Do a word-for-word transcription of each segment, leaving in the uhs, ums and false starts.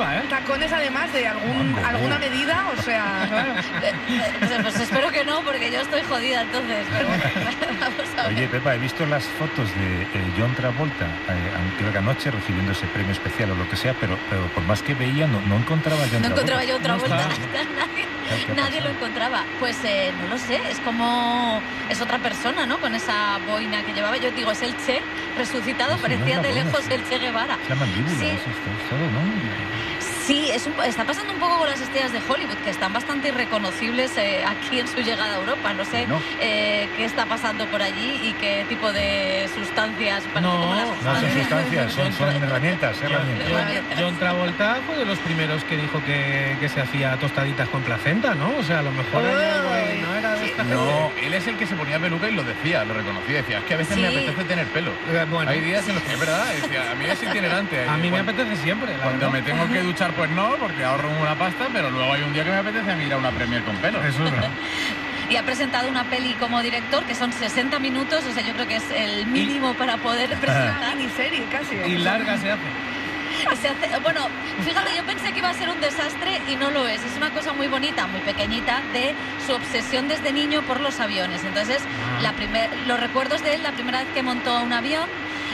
prueba, ¿eh? Tacones además de algún, alguna medida, o sea... Claro. Pues, pues espero que no, porque yo estoy jodida entonces. Pero bueno, vamos a ver. Oye, Pepa, he visto las fotos de eh, John Travolta, eh, creo que anoche, recibiendo ese premio especial o lo que sea, pero, pero por más que veía, no, no encontraba a John No Travolta. encontraba yo otra No vuelta. está. Nadie, nadie lo encontraba. Pues eh, no lo sé, es como... Es otra persona, ¿no? Con esa boina que llevaba. Yo digo, es el Che resucitado, Sí, parecía no, de boina, lejos sí. el Che Guevara. Es la mandíbula, Sí. eso es todo, ¿no? Sí, es un, está pasando un poco con las estrellas de Hollywood, que están bastante irreconocibles eh, aquí en su llegada a Europa. No sé No. eh, qué está pasando por allí y qué tipo de sustancias... parece No, como las No son sustancias, son, son herramientas, herramientas. Herramientas. John Travolta fue de los primeros que dijo que, que se hacía tostaditas con placenta, ¿no? O sea, a lo mejor hay algo ahí, no era de esta No, él es el que se ponía peluca y lo decía, lo reconocía. Decía, es que a veces Sí. me apetece tener pelo. Eh, bueno. Hay días en los que es verdad, decía, a mí es itinerante. A mí me Cuando- apetece siempre, la Cuando verdad. me tengo que duchar, pues no, porque ahorro una pasta, pero luego hay un día que me apetece a mí ir a una premier con pelo. Eso es verdad. Y ha presentado una peli como director que son sesenta minutos, o sea, yo creo que es el mínimo para poder Una presentar. miniserie casi. Y larga se hace. Se hace- bueno, fíjate, yo pensé que iba a ser un desastre y no lo es. Es una cosa muy bonita, muy pequeñita, de su obsesión desde niño por los aviones. Entonces, Ah. la primer, los recuerdos de él, la primera vez que montó un avión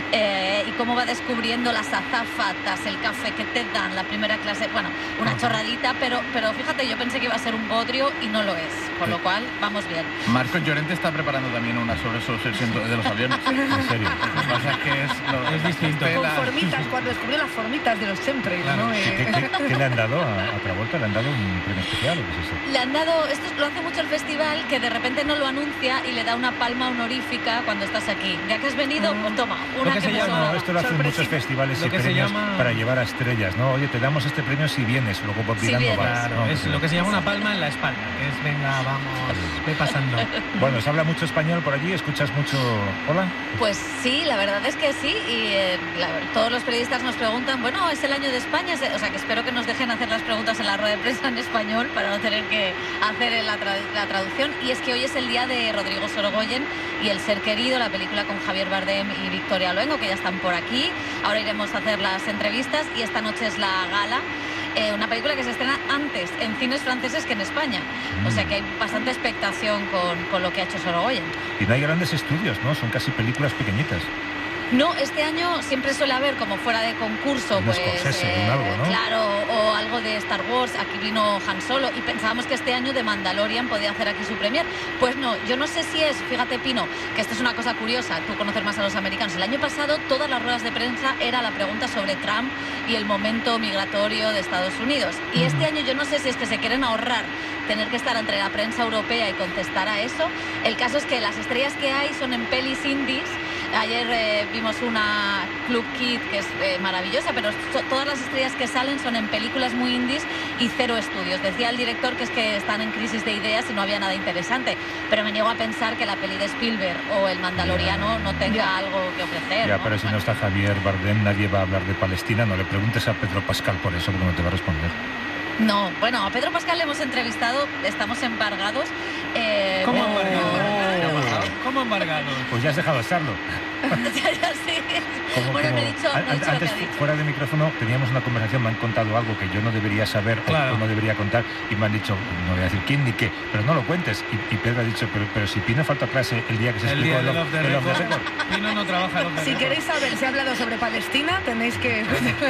eh, y cómo va descubriendo las azafatas, el café que te dan, la primera clase. Bueno, una chorradita, pero, pero fíjate, yo pensé que iba a ser un bodrio y no lo es. Con lo cual, vamos bien. Marcos Llorente está preparando también una sobre su obsesión de los aviones. En serio. Lo que pasa es que es, lo- Es distinto. este, Con la- formitas, cuando descubrió las formitas de los chemtrails, Claro. ¿no? ¿Qué, Eh, qué- qué le han dado a, a Travolta? ¿Le han dado un premio especial o qué es eso? Le han dado, esto lo hace mucho el festival, que de repente no lo anuncia y le da una palma honorífica cuando estás aquí. Ya que has venido, pues toma, una que que se me llama- sobra. No, esto lo hacen Sorpresita. muchos festivales Lo y que se premios llama- para llevar a estrellas, ¿no? Oye, te damos este premio si vienes, luego por Si virando vienes. vas. Claro, ¿no? es lo que se llama una palma en la espalda, que es, venga, vamos, ve pasando. Bueno, ¿se habla mucho español por allí? ¿Escuchas mucho? ¿Hola? Pues sí, la verdad es que sí. Y eh, la- todos los periodistas nos preguntan, bueno, es el año de España, es- o sea que espero que nos dejen hacer las preguntas en la rueda de prensa en español para no tener que hacer la, tra- la traducción. Y es que hoy es el día de Rodrigo Sorogoyen y El Ser Querido, la película con Javier Bardem y Victoria Luengo, que ya están por aquí. Ahora iremos a hacer las entrevistas y esta noche es la gala. Eh, una película que se estrena antes en cines franceses que en España. O sea que hay bastante expectación con, con lo que ha hecho Sorogoyen. Y no hay grandes estudios, ¿no? Son casi películas pequeñitas. No, este año siempre suele haber como fuera de concurso, Un pues Scorsese, un algo, ¿no? claro, o algo de Star Wars. Aquí vino Han Solo y pensábamos que este año de Mandalorian podía hacer aquí su premier. Pues no, yo no sé si es, fíjate Pino, que esto es una cosa curiosa, tú conoces más a los americanos. El año pasado todas las ruedas de prensa era la pregunta sobre Trump y el momento migratorio de Estados Unidos. Y este año yo no sé si es que se quieren ahorrar tener que estar entre la prensa europea y contestar a eso. El caso es que las estrellas que hay son en pelis indies. Ayer eh, vimos una Club Kid que es eh, maravillosa, pero so- todas las estrellas que salen son en películas muy indies y cero estudios. Decía el director que es que están en crisis de ideas y no había nada interesante, pero me niego a pensar que la peli de Spielberg o El Mandaloriano no tenga algo que ofrecer. Ya, ¿no? pero si no está Javier Bardem, nadie va a hablar de Palestina. No le preguntes a Pedro Pascal por eso, porque no te va a responder. No, bueno, a Pedro Pascal le hemos entrevistado, estamos embargados. eh, ¿Cómo pero- embargados? ¿Cómo embargados? Pues ya has dejado de estarlo. Ya, ya sí. Como- Bueno, como- me he dicho, an- me he dicho lo antes, que ha dicho. fuera de micrófono, teníamos una conversación, me han contado algo que yo no debería saber o- Claro. o no debería contar, y me han dicho, no voy a decir quién ni qué, pero no lo cuentes. Y, y Pedro ha dicho, pero, pero si Pino falta clase el día que se El explicó día el, del off- off the el off the record. record. Pino no trabaja el off the Si record. queréis saber si ha hablado sobre Palestina, tenéis que...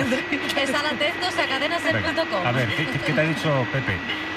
Estar atentos a cadenaser punto com. Venga, a ver, ¿qué, qué- qué te ha dicho Pepe?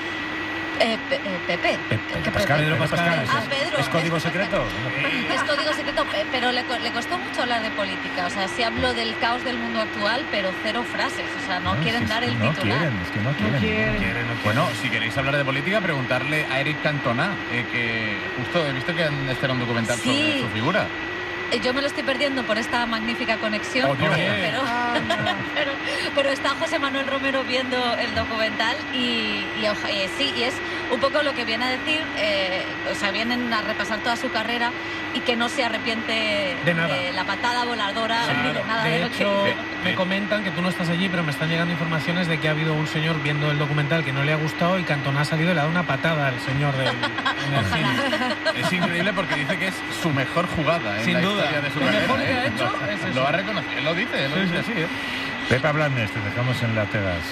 Eh, Pe- eh, Pepe. Pe- ¿Qué Pedro Pascal, Pedro Pedro Pascal. Pascal, Ah, ¿es- Pedro. ¿Es código secreto? Es código secreto, pe- pero le, co- le costó mucho hablar de política. O sea, sí hablo del caos del mundo actual, pero cero frases. O sea, no Ah, quieren si es dar que el no titular. quieren, es que no quieren. quieren. No quiere, no quiere. Bueno, si queréis hablar de política, preguntarle a Eric Cantona, eh, que justo he visto que han estado un documental Sí. sobre su figura. Eh, Yo me lo estoy perdiendo por esta magnífica conexión, Oh, Dios. pero, pero, pero está José Manuel Romero viendo el documental y, y, oja- eh, sí, y es un poco lo que viene a decir, eh, o sea, vienen a repasar toda su carrera y que no se arrepiente De nada. la patada voladora Sí, ni de nada de, de lo que hecho, hizo. me comentan que tú no estás allí, pero me están llegando informaciones de que ha habido un señor viendo el documental que no le ha gustado y Cantona ha salido y le ha dado una patada al señor del, en el Ojalá. cine. Es increíble porque dice que es su mejor jugada en Sin la duda. historia de su Lo carrera. mejor que ¿eh? ha hecho Lo- es eso. Lo ha reconocido, él lo dice, él lo Sí, dice sí. así, ¿eh? Pepa Blanes, te dejamos en la Tegas.